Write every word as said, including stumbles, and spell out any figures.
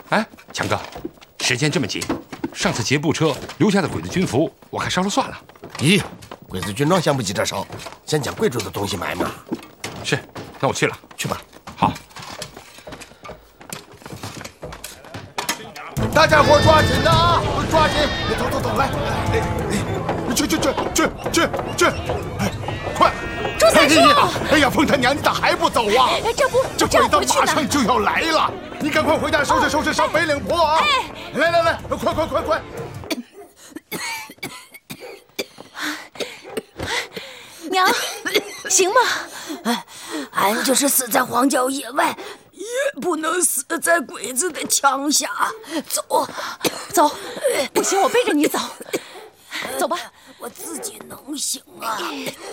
哎，强哥，时间这么紧，上次劫步车留下的鬼子军服，我看烧了算了。 咦，鬼子军装先不急着烧，先将贵重的东西埋嘛。 是，那我去了。 去吧。 好。 大家伙抓紧的啊，抓紧！走走走，来，去去去去去去，哎，快！ 朱三叔！ 哎呀，凤他娘，你咋还不走啊？ 这不， 这鬼子马上就要来了，你赶快回家收拾收拾，上北岭坡啊！ 哎， 来来来，快快快快！ 娘，行吗？ 哎，俺就是死在荒郊野外，也不能死在鬼子的枪下。走， 走，不行，我背着你走。走吧， 我自己能行啊。